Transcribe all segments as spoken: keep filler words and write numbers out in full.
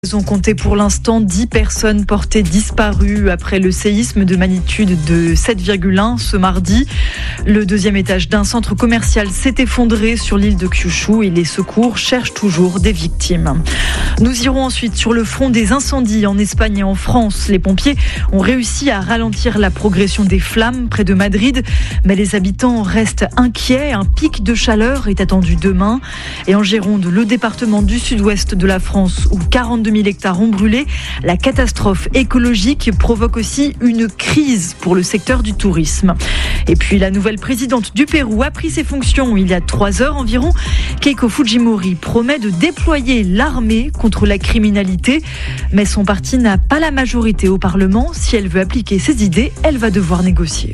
Ils ont compté pour l'instant dix personnes portées disparues après le séisme de magnitude de sept virgule un ce mardi. Le deuxième étage d'un centre commercial s'est effondré sur l'île de Kyushu et les secours cherchent toujours des victimes. Nous irons ensuite sur le front des incendies en Espagne et en France. Les pompiers ont réussi à ralentir la progression des flammes près de Madrid, mais les habitants restent inquiets. Un pic de chaleur est attendu demain. Et en Gironde, le département du sud-ouest de la France où quarante-deux mille hectares ont brûlé, la catastrophe écologique provoque aussi une crise pour le secteur du tourisme. Et puis la nouvelle présidente du Pérou a pris ses fonctions il y a trois heures environ. Keiko Fujimori promet de déployer l'armée contre la criminalité, mais son parti n'a pas la majorité au Parlement. Si elle veut appliquer ses idées, elle va devoir négocier.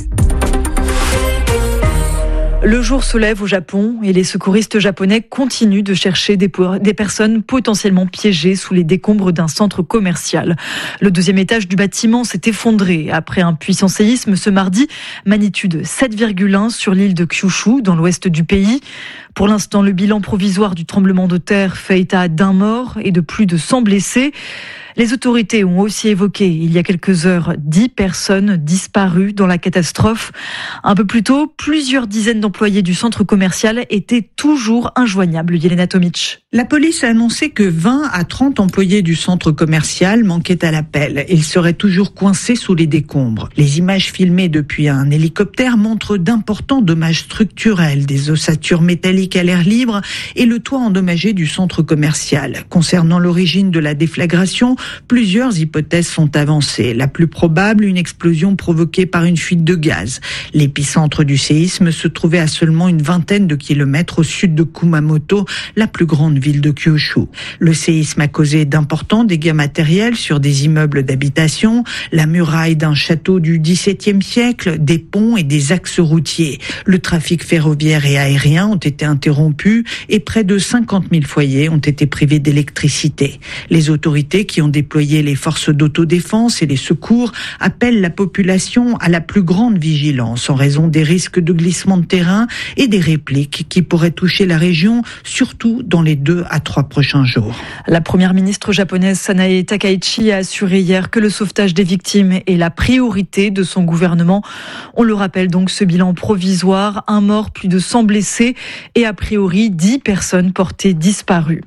Le jour se lève au Japon et les secouristes japonais continuent de chercher des, des personnes potentiellement piégées sous les décombres d'un centre commercial. Le deuxième étage du bâtiment s'est effondré après un puissant séisme ce mardi, magnitude sept virgule un sur l'île de Kyushu, dans l'ouest du pays. Pour l'instant, le bilan provisoire du tremblement de terre fait état d'un mort et de plus de cent blessés. Les autorités ont aussi évoqué il y a quelques heures dix personnes disparues dans la catastrophe. Un peu plus tôt, plusieurs dizaines d'employés du centre commercial étaient toujours injoignables. Yelena Tomic. La police a annoncé que vingt à trente employés du centre commercial manquaient à l'appel. Ils seraient toujours coincés sous les décombres. Les images filmées depuis un hélicoptère montrent d'importants dommages structurels, des ossatures métalliques à l'air libre et le toit endommagé du centre commercial. Concernant l'origine de la déflagration, plusieurs hypothèses sont avancées. La plus probable, une explosion provoquée par une fuite de gaz. L'épicentre du séisme se trouvait à seulement une vingtaine de kilomètres au sud de Kumamoto, la plus grande ville de Kyushu. Le séisme a causé d'importants dégâts matériels sur des immeubles d'habitation, la muraille d'un château du dix-septième siècle, des ponts et des axes routiers. Le trafic ferroviaire et aérien ont été interrompus et près de cinquante mille foyers ont été privés d'électricité. Les autorités qui ont déployé les forces d'autodéfense et les secours appellent la population à la plus grande vigilance en raison des risques de glissement de terrain et des répliques qui pourraient toucher la région, surtout dans les deux à trois prochains jours. La première ministre japonaise Sanae Takaichi a assuré hier que le sauvetage des victimes est la priorité de son gouvernement. On le rappelle donc, ce bilan provisoire, un mort, plus de cent blessés et a priori dix personnes portées disparues.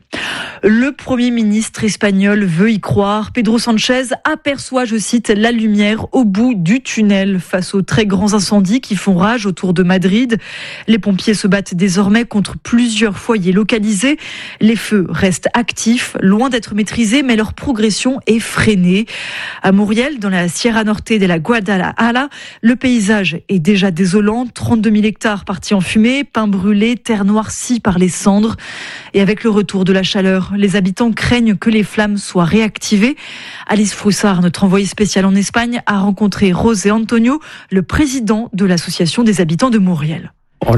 Le Premier ministre espagnol veut y croire. Pedro Sanchez aperçoit, je cite, la lumière au bout du tunnel face aux très grands incendies qui font rage autour de Madrid. Les pompiers se battent désormais contre plusieurs foyers localisés. Les feux restent actifs, loin d'être maîtrisés, mais leur progression est freinée. À Muriel, dans la Sierra Norte de la Guadalajara, le paysage est déjà désolant. trente-deux mille hectares partis en fumée, pins brûlés, terre noircie par les cendres. Et avec le retour de la chaleur, les habitants craignent que les flammes soient réactivées. Alice Froussard, notre envoyée spéciale en Espagne, a rencontré José Antonio, le président de l'association des habitants de Muriel.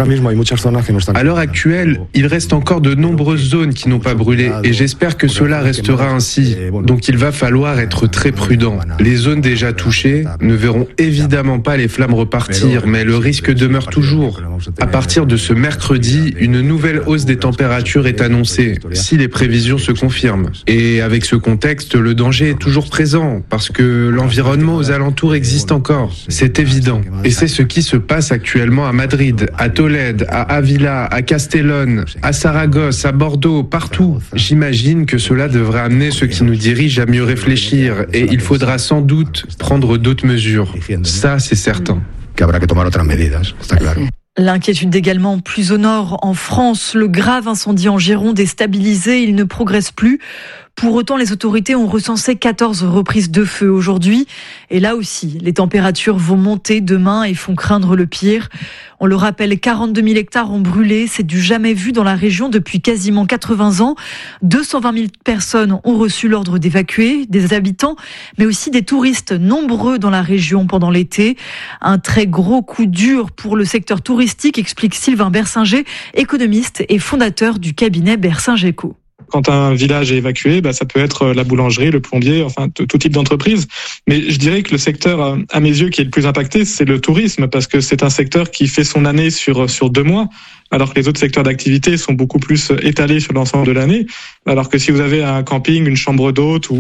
À l'heure actuelle, il reste encore de nombreuses zones qui n'ont pas brûlé et j'espère que cela restera ainsi. Donc il va falloir être très prudent. Les zones déjà touchées ne verront évidemment pas les flammes repartir, mais le risque demeure toujours. À partir de ce mercredi, une nouvelle hausse des températures est annoncée, si les prévisions se confirment. Et avec ce contexte, le danger est toujours présent, parce que l'environnement aux alentours existe encore. C'est évident. Et c'est ce qui se passe actuellement à Madrid, à Tolède, à Avila, à Castellón, à Saragosse, à Bordeaux, partout. J'imagine que cela devrait amener ceux qui nous dirigent à mieux réfléchir et il faudra sans doute prendre d'autres mesures. Ça, c'est certain. L'inquiétude également plus au nord, en France. Le grave incendie en Gironde est stabilisé, il ne progresse plus. Pour autant, les autorités ont recensé quatorze reprises de feu aujourd'hui. Et là aussi, les températures vont monter demain et font craindre le pire. On le rappelle, quarante-deux mille hectares ont brûlé. C'est du jamais vu dans la région depuis quasiment quatre-vingts ans. deux cent vingt mille personnes ont reçu l'ordre d'évacuer, des habitants, mais aussi des touristes nombreux dans la région pendant l'été. Un très gros coup dur pour le secteur touristique, explique Sylvain Bersinger, économiste et fondateur du cabinet Bersinger Eco. Quand un village est évacué, bah, ça peut être la boulangerie, le plombier, enfin t- tout type d'entreprise. Mais je dirais que le secteur, à mes yeux, qui est le plus impacté, c'est le tourisme, parce que c'est un secteur qui fait son année sur sur deux mois, alors que les autres secteurs d'activité sont beaucoup plus étalés sur l'ensemble de l'année. Alors que si vous avez un camping, une chambre d'hôte ou